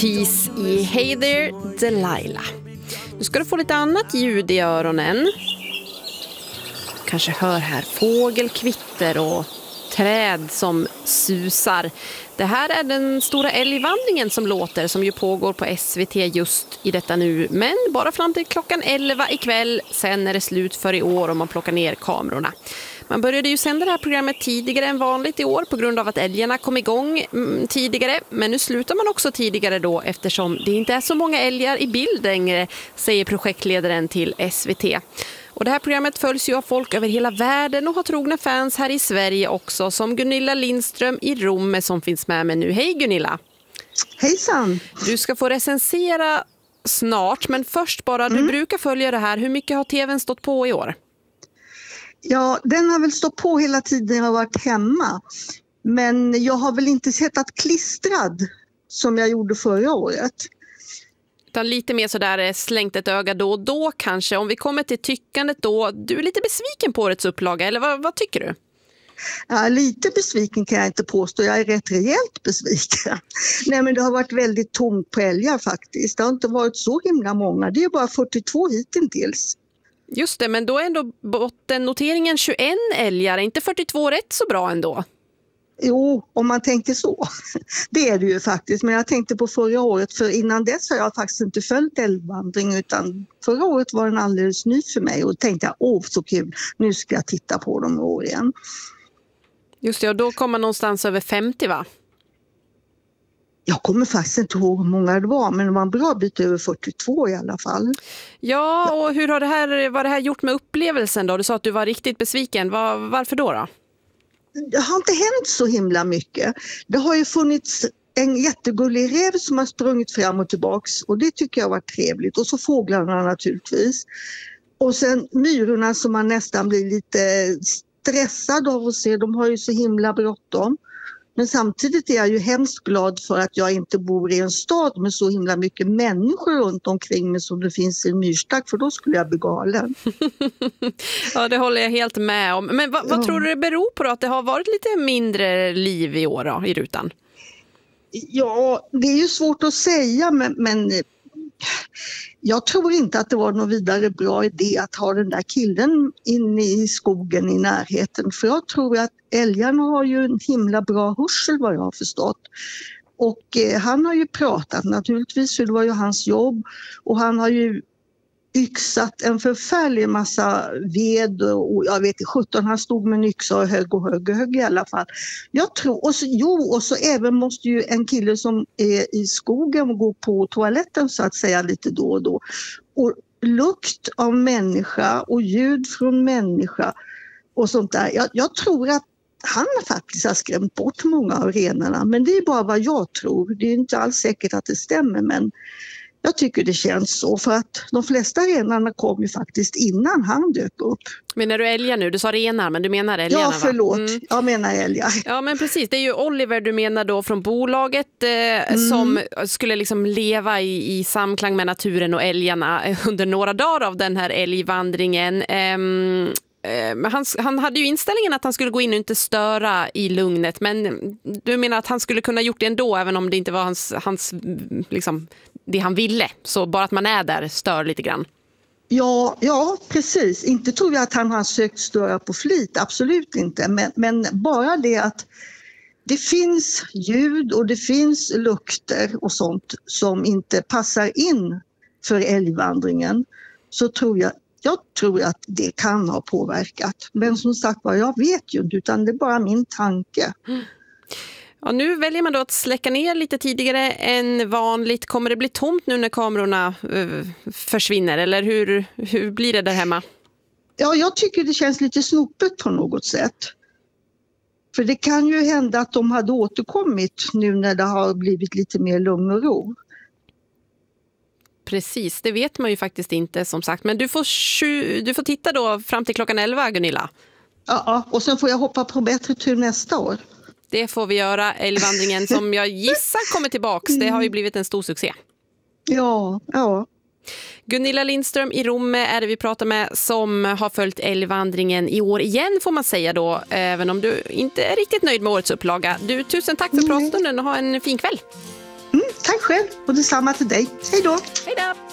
Peace i Hey There Delilah. Nu ska du få lite annat ljud i öronen. Kanske hör här fågelkvitter och träd som susar. Det här är den stora älgvandringen som låter, som ju pågår på SVT just i detta nu. Men bara fram till klockan 11 ikväll, sen är det slut för i år om man plockar ner kamerorna. Man började ju sända det här programmet tidigare än vanligt i år på grund av att älgarna kom igång tidigare. Men nu slutar man också tidigare då eftersom det inte är så många älgar i bild längre, säger projektledaren till SVT. Och det här programmet följs ju av folk över hela världen och har trogna fans här i Sverige också, som Gunilla Lindström i Rom som finns med mig nu. Hej Gunilla! Hejsan! Du ska få recensera snart, men först bara, du brukar följa det här. Hur mycket har tvn stått på i år? Ja, den har väl stått på hela tiden jag har varit hemma. Men jag har väl inte sett att klistrad som jag gjorde förra året. Utan lite mer sådär slängt ett öga då och då kanske. Om vi kommer till tyckandet då, du är lite besviken på årets upplaga, eller vad tycker du? Ja, lite besviken kan jag inte påstå, jag är rätt rejält besviken. Nej, men det har varit väldigt tomt på älgar faktiskt. Det har inte varit så himla många, det är bara 42 hittills. Just det, men då är ändå bottennoteringen 21 älgar, inte 42 rätt så bra ändå? Jo, om man tänker så. Det är det ju faktiskt, men jag tänkte på förra året, för innan dess har jag faktiskt inte följt älgvandring, utan förra året var den alldeles ny för mig och tänkte jag, så kul, nu ska jag titta på dem i år igen. Just det, och då kommer man någonstans över 50 va? Jag kommer faktiskt inte ihåg hur många det var, men det var en bra bit över 42 i alla fall. Ja, och hur har vad det här gjort med upplevelsen då? Du sa att du var riktigt besviken. Varför då? Det har inte hänt så himla mycket. Det har ju funnits en jättegullig räv som har sprungit fram och tillbaks och det tycker jag var trevligt. Och så fåglarna naturligtvis. Och sen myrorna som man nästan blir lite stressad av att se. De har ju så himla bråttom. Men samtidigt är jag ju hemskt glad för att jag inte bor i en stad med så himla mycket människor runt omkring mig som det finns i en myrstack, för då skulle jag bli galen. Ja, det håller jag helt med om. Men vad tror du det beror på då, att det har varit lite mindre liv i år då, i rutan? Ja, det är ju svårt att säga, men jag tror inte att det var någon vidare bra idé att ha den där killen inne i skogen i närheten. För jag tror att älgarna har ju en himla bra hörsel vad jag har förstått. Och han har ju pratat naturligtvis, för det var ju hans jobb. Och han har ju yxat en förfärlig massa ved och jag vet inte, 17 han stod med en yxa och högg i alla fall. Jag tror, och så även måste ju en kille som är i skogen gå på toaletten så att säga lite då och då. Och lukt av människa och ljud från människa och sånt där. Jag tror att han faktiskt har skrämt bort många av renarna, men det är bara vad jag tror. Det är inte alls säkert att det stämmer, men jag tycker det känns så, för att de flesta renarna kom ju faktiskt innan han dök upp. Menar du älgar nu? Du sa renar, men du menar älgarna, va? Ja, förlåt. Jag menar älgar. Ja, men precis. Det är ju Oliver du menar då från bolaget som skulle liksom leva i samklang med naturen och älgarna under några dagar av den här älgvandringen. Han hade ju inställningen att han skulle gå in och inte störa i lugnet, men du menar att han skulle kunna gjort det ändå, även om det inte var hans liksom, det han ville, så bara att man är där stör lite grann. Ja, precis. Inte tror jag att han har sökt störa på flit, absolut inte, men bara det att det finns ljud och det finns lukter och sånt som inte passar in för älgvandringen, så jag tror att det kan ha påverkat. Men som sagt, jag vet ju inte, utan det är bara min tanke. Ja, nu väljer man då att släcka ner lite tidigare än vanligt. Kommer det bli tomt nu när kamerorna försvinner? Eller hur blir det där hemma? Ja, jag tycker det känns lite snopet på något sätt. För det kan ju hända att de hade återkommit nu när det har blivit lite mer lugn och ro. Precis, det vet man ju faktiskt inte som sagt. Men du får titta då fram till klockan 11, Gunilla. Ja, och sen får jag hoppa på bättre tur nästa år. Det får vi göra. Älgvandringen som jag gissar kommer tillbaks. Det har ju blivit en stor succé. Ja. Gunilla Lindström i Rom är det vi pratar med, som har följt älgvandringen i år igen får man säga då. Även om du inte är riktigt nöjd med årets upplaga. Tusen tack för pratstunden och ha en fin kväll. Tack själv och detsamma till dig. Hej då! Hej då!